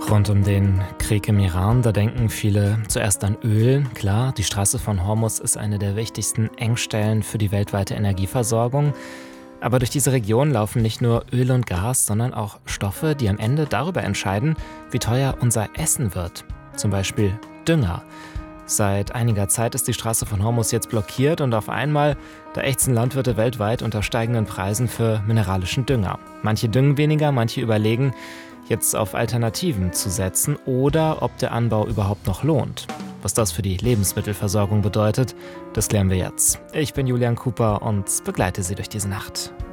Rund um den Krieg im Iran, da denken viele zuerst an Öl. Klar, die Straße von Hormuz ist eine der wichtigsten Engstellen für die weltweite Energieversorgung. Aber durch diese Region laufen nicht nur Öl und Gas, sondern auch Stoffe, die am Ende darüber entscheiden, wie teuer unser Essen wird. Zum Beispiel Dünger. Seit einiger Zeit ist die Straße von Hormuz jetzt blockiert und auf einmal, da ächzen Landwirte weltweit unter steigenden Preisen für mineralischen Dünger. Manche düngen weniger, manche überlegen, jetzt auf Alternativen zu setzen oder ob der Anbau überhaupt noch lohnt. Was das für die Lebensmittelversorgung bedeutet, das klären wir jetzt. Ich bin Julian Cooper und begleite Sie durch diese Nacht.